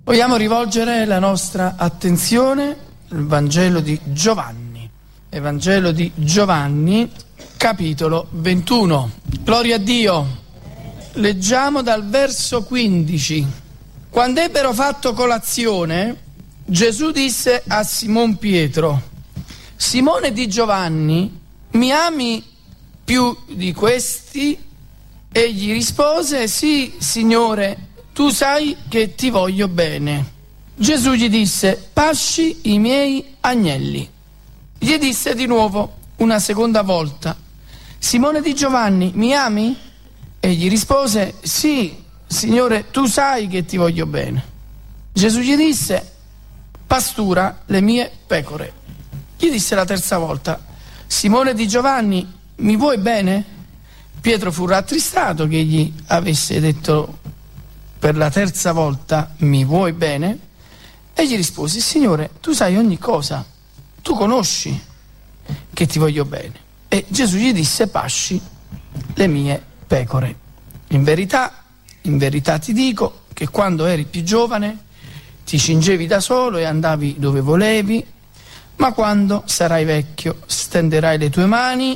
Vogliamo rivolgere la nostra attenzione al Vangelo di Giovanni. Evangelo di Giovanni, capitolo 21. Gloria a Dio. Leggiamo dal verso 15. Quando ebbero fatto colazione, Gesù disse a Simon Pietro: Simone di Giovanni, mi ami più di questi? Egli rispose: Sì, Signore, tu sai che ti voglio bene. Gesù gli disse: pasci i miei agnelli. Gli disse di nuovo una seconda volta: Simone di Giovanni, mi ami? Egli rispose: Sì, Signore, tu sai che ti voglio bene. Gesù gli disse: pastura le mie pecore. Gli disse la terza volta: Simone di Giovanni, mi vuoi bene? Pietro fu rattristato che egli avesse detto per la terza volta: mi vuoi bene? E gli rispose: Signore, tu sai ogni cosa, tu conosci che ti voglio bene. E Gesù gli disse: pasci le mie pecore. In verità ti dico che quando eri più giovane ti cingevi da solo e andavi dove volevi, ma quando sarai vecchio stenderai le tue mani